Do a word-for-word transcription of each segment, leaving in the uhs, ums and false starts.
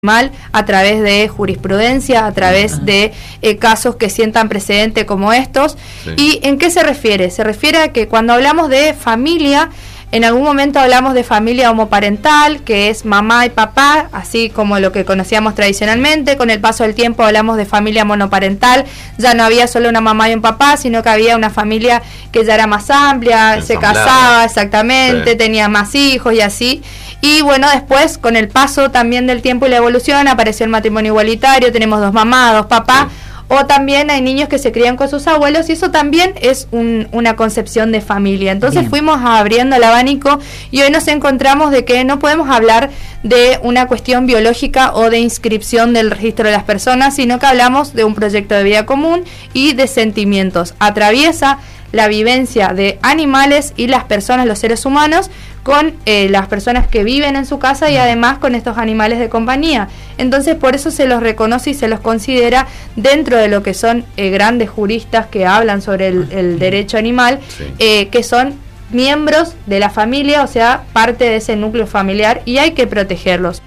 mal a través de jurisprudencia, a través de eh, casos que sientan precedente como estos. Sí. ¿Y en qué se refiere? Se refiere a que cuando hablamos de familia, en algún momento hablamos de familia homoparental, que es mamá y papá, así como lo que conocíamos tradicionalmente. Con el paso del tiempo hablamos de familia monoparental, ya no había solo una mamá y un papá, sino que había una familia que ya era más amplia, ensamblada, se casaba, exactamente, sí. tenía más hijos y así. Y bueno, después, con el paso también del tiempo y la evolución, apareció el matrimonio igualitario, tenemos dos mamás, dos papás, sí. O también hay niños que se crían con sus abuelos, y eso también es un, una concepción de familia. Entonces Bien. fuimos abriendo el abanico, y hoy nos encontramos de que no podemos hablar de una cuestión biológica o de inscripción del registro de las personas, sino que hablamos de un proyecto de vida común y de sentimientos. Atraviesa la vivencia de animales y las personas, los seres humanos, con eh, las personas que viven en su casa y además con estos animales de compañía. Entonces, por eso se los reconoce y se los considera dentro de lo que son eh, grandes juristas que hablan sobre el, el derecho animal, sí. eh, que son miembros de la familia, o sea, parte de ese núcleo familiar, y hay que protegerlos.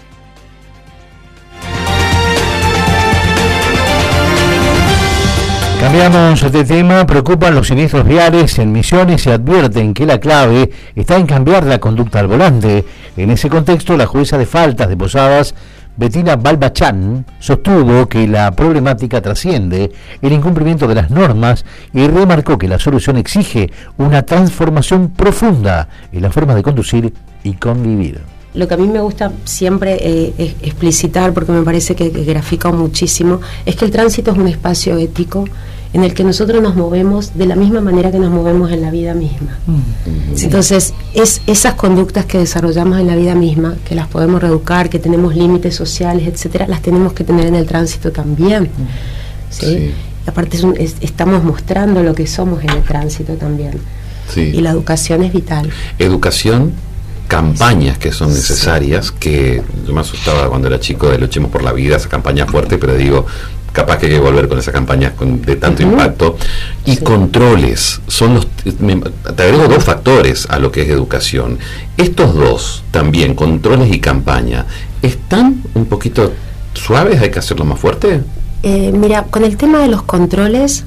Cambiamos de tema. Preocupan los siniestros viales en Misiones y advierten que la clave está en cambiar la conducta al volante. En ese contexto, la jueza de faltas de Posadas, Bettina Balbachán, sostuvo que la problemática trasciende el incumplimiento de las normas y remarcó que la solución exige una transformación profunda en la forma de conducir y convivir. Lo que a mí me gusta siempre eh, es explicitar, porque me parece que, que grafica muchísimo, es que el tránsito es un espacio ético en el que nosotros nos movemos de la misma manera que nos movemos en la vida misma. Mm. Sí. Entonces, es esas conductas que desarrollamos en la vida misma, que las podemos reeducar, que tenemos límites sociales, etcétera, las tenemos que tener en el tránsito también. Mm. ¿Sí? Sí. Y aparte es un, es, estamos mostrando lo que somos en el tránsito también. Sí. Y la educación es vital. Educación, campañas que son necesarias, que yo me asustaba cuando era chico de Luchemos por la Vida, esa campaña fuerte, pero digo, capaz que hay que volver con esa campaña con, de tanto uh-huh. impacto. Y sí. controles, son los, me, te agrego dos factores a lo que es educación. Estos dos, también, controles y campaña, ¿están un poquito suaves? ¿Hay que hacerlo más fuerte? Eh, mira, con el tema de los controles,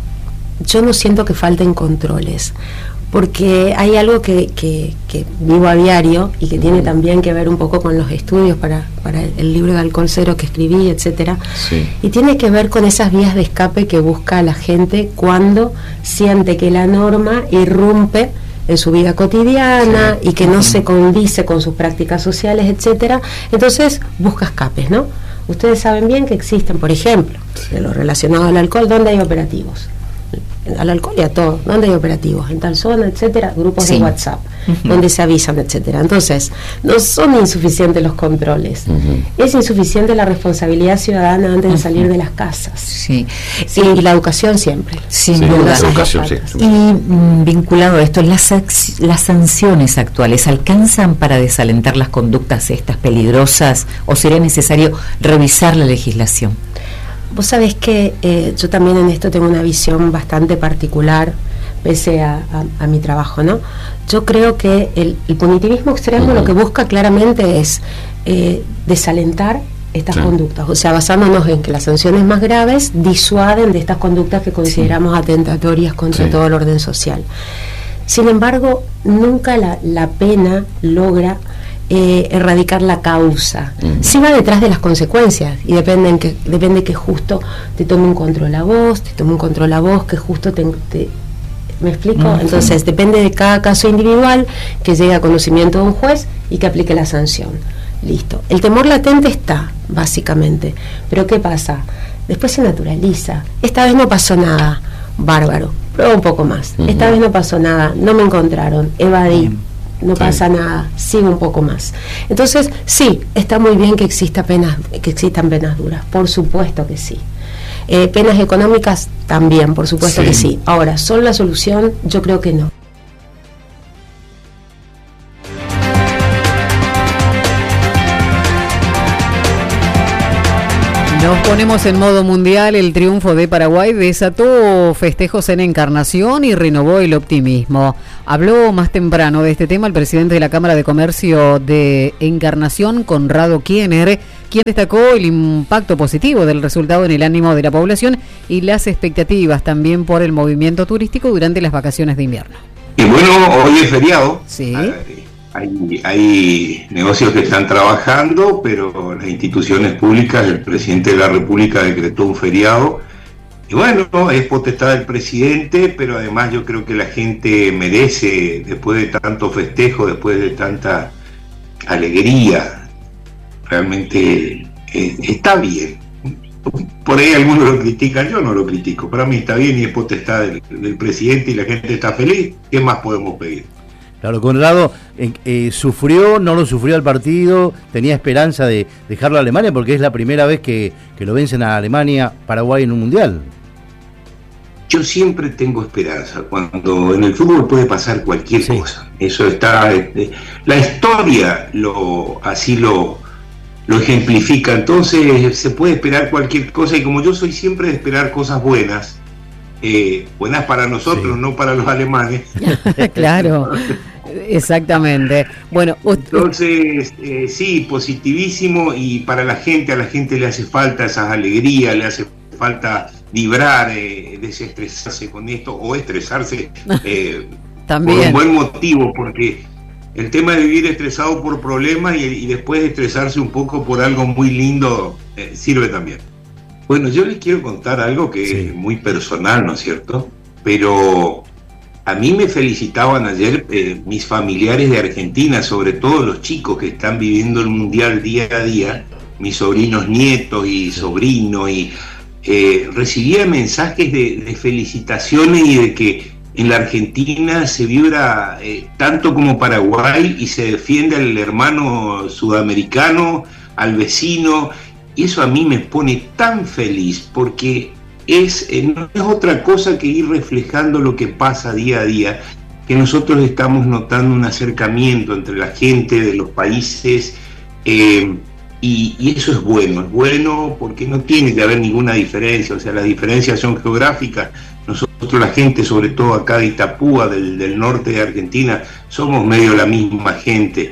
yo no siento que falten controles, porque hay algo que, que, que vivo a diario y que tiene también que ver un poco con los estudios para, para el libro de Alcohol Cero que escribí, etcétera, sí. y tiene que ver con esas vías de escape que busca la gente cuando siente que la norma irrumpe en su vida cotidiana, sí. y que no se condice con sus prácticas sociales, etcétera. Entonces busca escapes, ¿no? Ustedes saben bien que existen, por ejemplo, sí. de lo relacionado al alcohol, ¿dónde hay operativos? Al alcohol y a todo, donde hay operativos, en tal zona, etcétera, grupos sí. de WhatsApp, uh-huh. donde se avisan, etcétera. Entonces, no son insuficientes los controles, uh-huh. es insuficiente la responsabilidad ciudadana antes uh-huh. de salir de las casas. Sí. Sí, y la educación siempre. Sin sí, duda. La educación, sí. Y mm, vinculado a esto, las, las sanciones actuales, ¿alcanzan para desalentar las conductas estas peligrosas o sería necesario revisar la legislación? Vos sabés que eh, yo también en esto tengo una visión bastante particular, pese a, a, a mi trabajo, ¿no? Yo creo que el, el punitivismo extremo uh-huh. lo que busca claramente es eh, desalentar estas sí. conductas, o sea, basándonos en que las sanciones más graves disuaden de estas conductas que consideramos sí. atentatorias contra sí. todo el orden social. Sin embargo, nunca la, la pena logra Eh, erradicar la causa. Uh-huh. Sí va detrás de las consecuencias y depende en que, depende que justo te tome un control a vos, te tome un control a vos, que justo te, te ¿me explico? Uh-huh. Entonces depende de cada caso individual, que llegue a conocimiento de un juez y que aplique la sanción. Listo. El temor latente está, básicamente, pero ¿qué pasa? Después se naturaliza. Esta vez no pasó nada, bárbaro, prueba un poco más. Uh-huh. Esta vez no pasó nada, no me encontraron, evadí. Uh-huh. No sí. pasa nada, sigo un poco más. Entonces, sí, está muy bien que exista penas, que existan penas duras, por supuesto que sí. Eh, penas económicas también, por supuesto sí. que sí. Ahora, ¿son la solución? Yo creo que no. Nos ponemos en modo mundial. El triunfo de Paraguay desató festejos en Encarnación y renovó el optimismo. Habló más temprano de este tema el presidente de la Cámara de Comercio de Encarnación, Conrado Kiener, quien destacó el impacto positivo del resultado en el ánimo de la población y las expectativas también por el movimiento turístico durante las vacaciones de invierno. Y bueno, hoy es feriado. Sí. Hay, hay negocios que están trabajando, pero las instituciones públicas, el presidente de la República decretó un feriado. Y bueno, es potestad del presidente, pero además yo creo que la gente merece, después de tanto festejo, después de tanta alegría, realmente eh, está bien. Por ahí algunos lo critican, yo no lo critico, para mí está bien y es potestad del, del presidente y la gente está feliz. ¿Qué más podemos pedir? Claro, Conrado, eh, eh, ¿sufrió, no lo sufrió al partido? ¿Tenía esperanza de dejarlo a Alemania? Porque es la primera vez que, que lo vencen a Alemania, Paraguay en un mundial. Yo siempre tengo esperanza. Cuando en el fútbol puede pasar cualquier sí. cosa. Eso está... Eh, la historia lo así lo, lo ejemplifica. Entonces se puede esperar cualquier cosa. Y como yo soy siempre de esperar cosas buenas, eh, buenas para nosotros, sí. no para los alemanes. Claro, exactamente. Bueno, entonces eh, sí, positivísimo. Y para la gente, a la gente le hace falta esas alegrías, le hace falta vibrar, eh, desestresarse con esto o estresarse eh, también. Por un buen motivo, porque el tema de vivir estresado por problemas y, y después estresarse un poco por algo muy lindo eh, sirve también. Bueno, yo les quiero contar algo que sí. es muy personal, ¿no es cierto? Pero a mí me felicitaban ayer eh, mis familiares de Argentina, sobre todo los chicos que están viviendo el Mundial día a día, mis sobrinos nietos y sobrinos, y eh, recibía mensajes de, de felicitaciones y de que en la Argentina se vibra eh, tanto como Paraguay y se defiende al hermano sudamericano, al vecino, y eso a mí me pone tan feliz porque es, eh, no es otra cosa que ir reflejando lo que pasa día a día, que nosotros estamos notando un acercamiento entre la gente de los países, eh, y, y eso es bueno, es bueno porque no tiene que haber ninguna diferencia, o sea, las diferencias son geográficas. Nosotros, la gente, sobre todo acá de Itapúa, del, del norte de Argentina, somos medio la misma gente.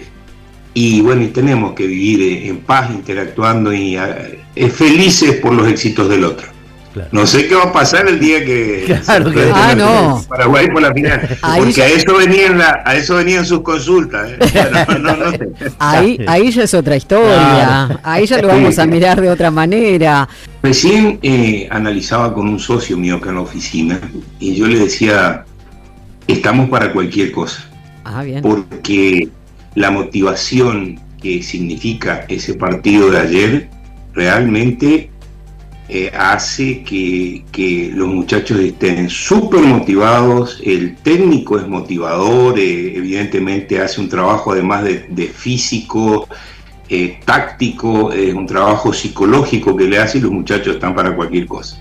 Y bueno, y tenemos que vivir en paz, interactuando y eh, felices por los éxitos del otro. Claro. No sé qué va a pasar el día que, claro que ah, no. Paraguay por la final, ahí porque ya... a eso venían la, a eso venían sus consultas. ¿eh? No, no, no sé. Ahí, ahí ya es otra historia. Claro. Ahí ya lo vamos a mirar de otra manera. Recién eh, analizaba con un socio mío acá en la oficina y yo le decía, estamos para cualquier cosa. Ah, bien. Porque la motivación que significa ese partido de ayer realmente eh, hace que, que los muchachos estén súper motivados. El técnico es motivador, eh, evidentemente hace un trabajo además de, de físico, eh, táctico, es eh, un trabajo psicológico que le hace, y los muchachos están para cualquier cosa.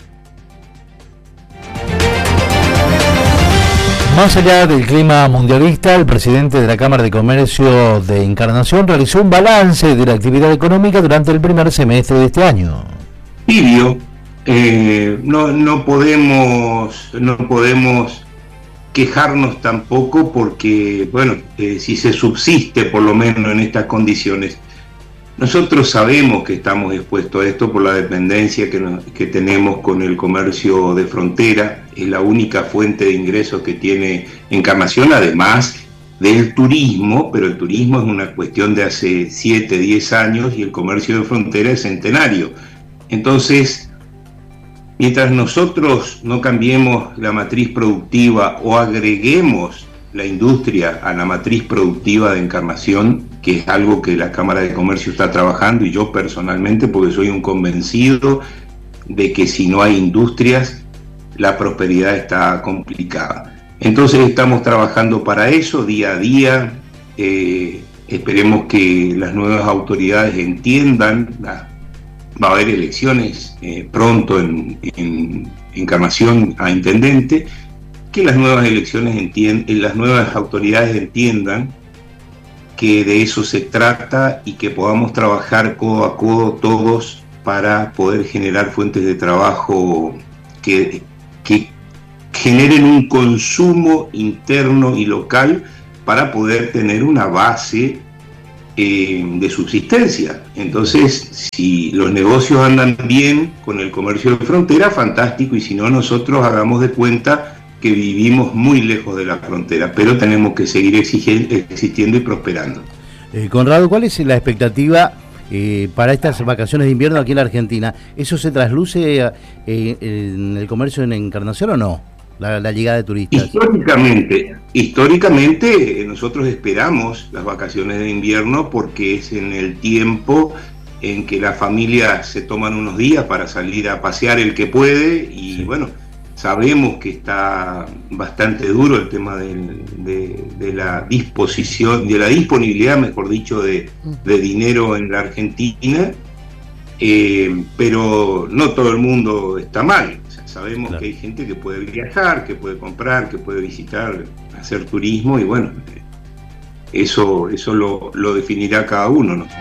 Más allá del clima mundialista, el presidente de la Cámara de Comercio de Encarnación realizó un balance de la actividad económica durante el primer semestre de este año. Tibio, eh, no, no podemos, no podemos quejarnos tampoco porque, bueno, eh, si se subsiste por lo menos en estas condiciones. Nosotros sabemos que estamos expuestos a esto por la dependencia que, nos, que tenemos con el comercio de frontera. Es la única fuente de ingresos que tiene Encarnación, además del turismo, pero el turismo es una cuestión de hace siete, diez años y el comercio de frontera es centenario. Entonces, mientras nosotros no cambiemos la matriz productiva o agreguemos la industria a la matriz productiva de Encarnación, que es algo que la Cámara de Comercio está trabajando, y yo personalmente, porque soy un convencido de que si no hay industrias, la prosperidad está complicada. Entonces estamos trabajando para eso día a día. Eh, esperemos que las nuevas autoridades entiendan. La, va a haber elecciones eh, pronto en, en Encarnación a intendente, que las nuevas elecciones entiendan, las nuevas autoridades entiendan que de eso se trata y que podamos trabajar codo a codo todos para poder generar fuentes de trabajo que, que generen un consumo interno y local para poder tener una base eh, de subsistencia. Entonces, si los negocios andan bien con el comercio de frontera, fantástico, y si no, nosotros hagamos de cuenta que vivimos muy lejos de la frontera, pero tenemos que seguir existiendo y prosperando. Eh, Conrado, ¿cuál es la expectativa eh, para estas vacaciones de invierno aquí en la Argentina? ¿Eso se trasluce eh, en el comercio en Encarnación o no? La, la llegada de turistas. Históricamente, históricamente nosotros esperamos las vacaciones de invierno porque es en el tiempo en que las familias se toman unos días para salir a pasear el que puede, y sí. Bueno, sabemos que está bastante duro el tema del, de, de la disposición, de la disponibilidad, mejor dicho, de, de dinero en la Argentina, eh, pero no todo el mundo está mal. O sea, sabemos claro. que hay gente que puede viajar, que puede comprar, que puede visitar, hacer turismo, y bueno, eso, eso lo, lo definirá cada uno, ¿no?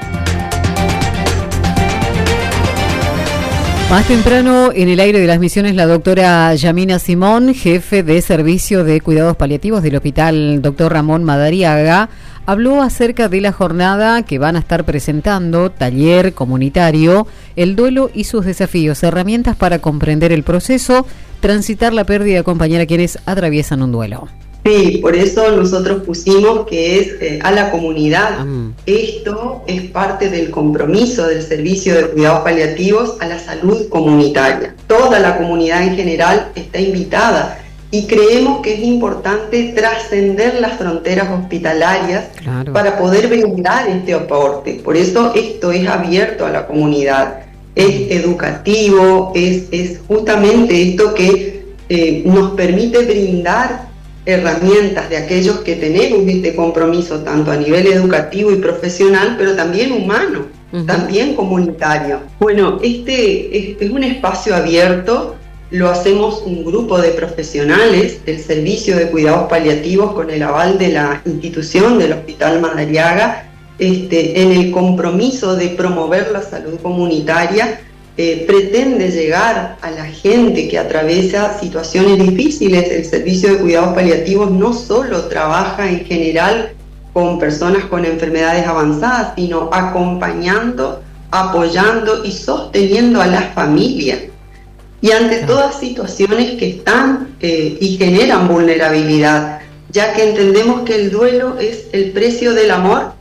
Más temprano, en el aire de las Misiones, la doctora Yamina Simón, jefe de Servicio de Cuidados Paliativos del Hospital Doctor Ramón Madariaga, habló acerca de la jornada que van a estar presentando, taller comunitario, el duelo y sus desafíos, herramientas para comprender el proceso, transitar la pérdida y acompañar a quienes atraviesan un duelo. Sí, por eso nosotros pusimos que es eh, a la comunidad. Mm. Esto es parte del compromiso del Servicio de Cuidados Paliativos a la salud comunitaria. Toda la comunidad en general está invitada y creemos que es importante trascender las fronteras hospitalarias claro. para poder brindar este aporte. Por eso esto es abierto a la comunidad, es educativo, es, es justamente esto que eh, nos permite brindar herramientas de aquellos que tenemos este compromiso tanto a nivel educativo y profesional, pero también humano, uh-huh. también comunitario. Bueno, este es, es un espacio abierto, lo hacemos un grupo de profesionales del Servicio de Cuidados Paliativos con el aval de la institución del Hospital Madariaga, este, en el compromiso de promover la salud comunitaria. Eh, pretende llegar a la gente que atraviesa situaciones difíciles. El Servicio de Cuidados Paliativos no solo trabaja en general con personas con enfermedades avanzadas, sino acompañando, apoyando y sosteniendo a las familias. Y ante todas situaciones que están eh, y generan vulnerabilidad, ya que entendemos que el duelo es el precio del amor,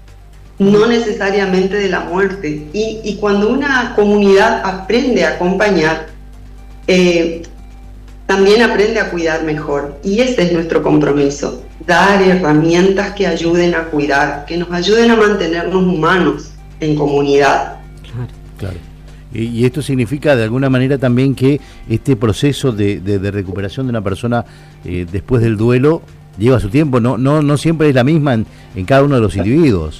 no necesariamente de la muerte. Y, y cuando una comunidad aprende a acompañar, eh, también aprende a cuidar mejor. Y ese es nuestro compromiso, dar herramientas que ayuden a cuidar, que nos ayuden a mantenernos humanos en comunidad. Claro, claro. Y, y esto significa de alguna manera también que este proceso de, de, de recuperación de una persona eh, después del duelo lleva su tiempo, no, no, no siempre es la misma en, en cada uno de los individuos.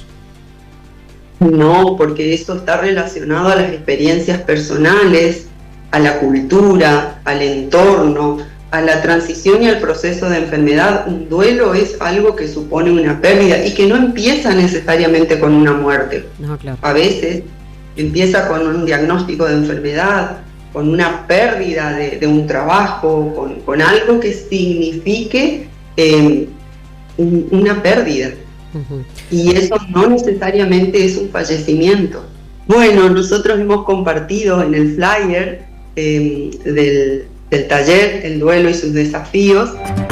No, porque esto está relacionado a las experiencias personales, a la cultura, al entorno, a la transición y al proceso de enfermedad. Un duelo es algo que supone una pérdida y que no empieza necesariamente con una muerte. No, claro. A veces empieza con un diagnóstico de enfermedad, con una pérdida de, de un trabajo, con, con algo que signifique eh, un, una pérdida. Uh-huh. Y eso no necesariamente es un fallecimiento. Bueno, nosotros hemos compartido en el flyer eh, del, del taller El duelo y sus desafíos.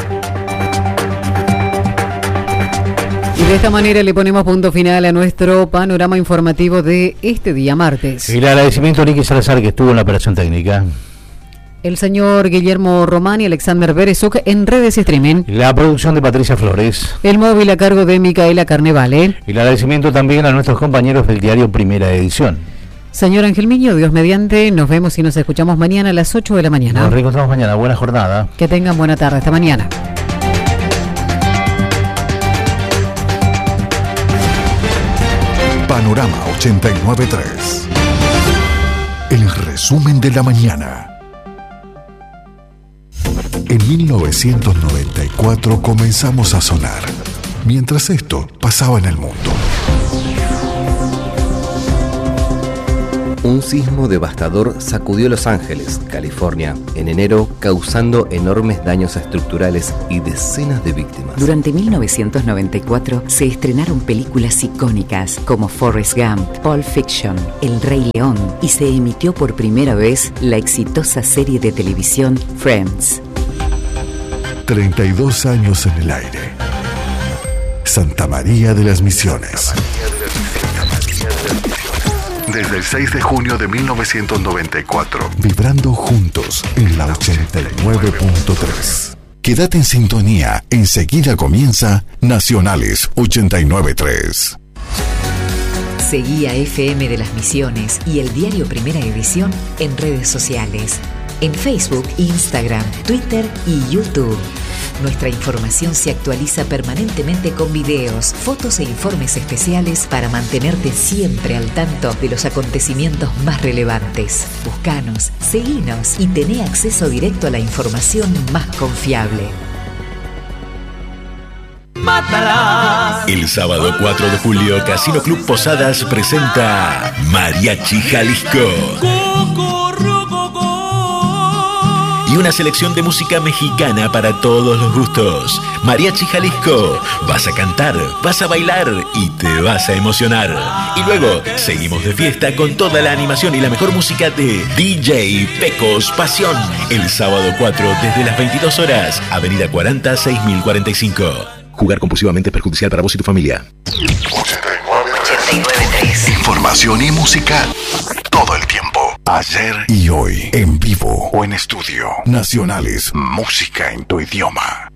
Y de esta manera le ponemos punto final a nuestro panorama informativo de este día martes. El agradecimiento a Nicky Salazar, que estuvo en la operación técnica. El señor Guillermo Román y Alexander Berezuk en redes y streaming. La producción de Patricia Flores. El móvil a cargo de Micaela Carnevale. El agradecimiento también a nuestros compañeros del diario Primera Edición. Señor Ángel Miño, Dios mediante, nos vemos y nos escuchamos mañana a las ocho de la mañana. Nos reencontramos mañana, buena jornada. Que tengan buena tarde, hasta mañana. Panorama ochenta y nueve punto tres. El resumen de la mañana. En mil novecientos noventa y cuatro comenzamos a sonar, mientras esto pasaba en el mundo. Un sismo devastador sacudió Los Ángeles, California, en enero, causando enormes daños estructurales y decenas de víctimas. Durante mil novecientos noventa y cuatro se estrenaron películas icónicas como Forrest Gump, Pulp Fiction, El Rey León y se emitió por primera vez la exitosa serie de televisión Friends. treinta y dos años en el aire. Santa María de las Misiones. Desde el seis de junio de mil novecientos noventa y cuatro, vibrando juntos en la ochenta y nueve punto tres. Quédate en sintonía, enseguida comienza Nacionales ochenta y nueve punto tres. Seguí a F M de las Misiones y el diario Primera Edición en redes sociales, en Facebook, Instagram, Twitter y YouTube. Nuestra información se actualiza permanentemente con videos, fotos e informes especiales para mantenerte siempre al tanto de los acontecimientos más relevantes. Búscanos, seguinos y tené acceso directo a la información más confiable. Mátalas. El sábado cuatro de julio, Casino Club Posadas presenta Mariachi Jalisco. Y una selección de música mexicana para todos los gustos. Mariachi Jalisco. Vas a cantar, vas a bailar y te vas a emocionar. Y luego seguimos de fiesta con toda la animación y la mejor música de D J Pecos Pasión. El sábado cuatro desde las veintidós horas. Avenida cuarenta, seis mil cuarenta y cinco. Jugar compulsivamente es perjudicial para vos y tu familia. ochenta y nueve punto tres. Información y música todo el tiempo. Ayer y hoy, en vivo o en estudio. Nacionales, música en tu idioma.